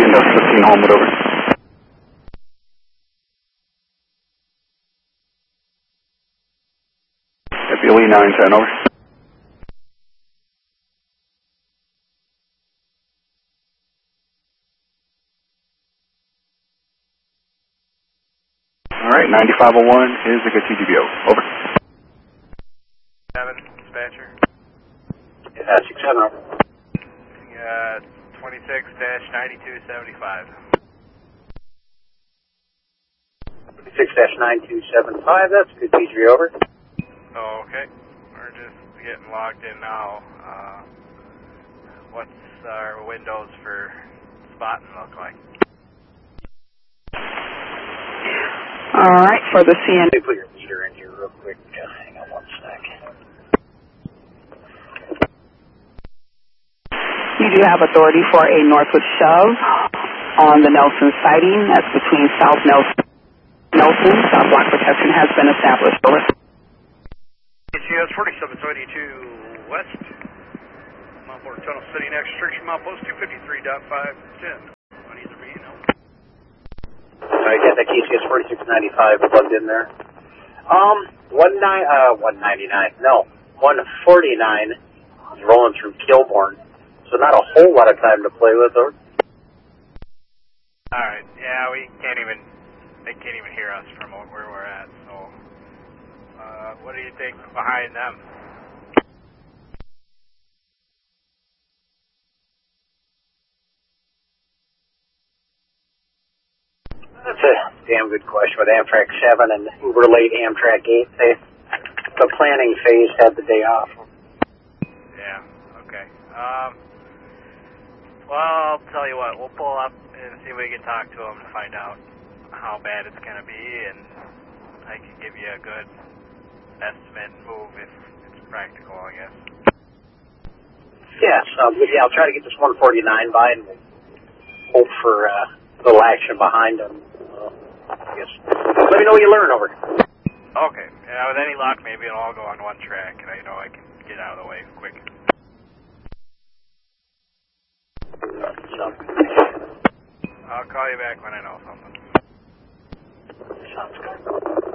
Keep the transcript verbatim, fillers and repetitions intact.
Index fifteen Homewood, over. F B L E nine ten, over. Alright, ninety-five oh one is a good T G B O, over. seven, dispatcher. Yeah, six seven, over. Uh, twenty-six dash ninety-two seventy-five. six dash nine two seven five, that's good T G B O, over. Oh, okay. We're just getting logged in now. Uh, what's our windows for spotting look like? Alright, for the C N. Let me put your meter in here real quick. Uh, hang on one sec. You do have authority for a northward shove on the Nelson sighting. That's between South Nelson. Nelson, South block protection has been established. Over. H C S forty-seven seventy-two West. Mount Fort Tunnel City next restriction mile post two fifty-three point five ten. On either me, no. I got that K C S forty-six ninety-five plugged in there. Um, one nine, uh, one ninety-nine, no, one forty-nine is rolling through Kilbourne, so not a whole lot of time to play with, or? Alright, yeah, we can't even, they can't even hear us from where we're at, so, uh, what do you think behind them? That's a damn good question. With Amtrak seven and Uber late Amtrak eight, they, the planning phase had the day off. Yeah, okay. Um, well, I'll tell you what, we'll pull up and see if we can talk to them and find out how bad it's going to be, and I can give you a good estimate and move if it's practical, I guess. Yeah, so, yeah, I'll try to get this one forty-nine by and hope for uh, a little action behind them. Uh, I guess. Let me know what you learn over. Okay. Yeah, with any luck, maybe it'll all go on one track, and I know I can get out of the way quick. So, I'll call you back when I know something. sounds good.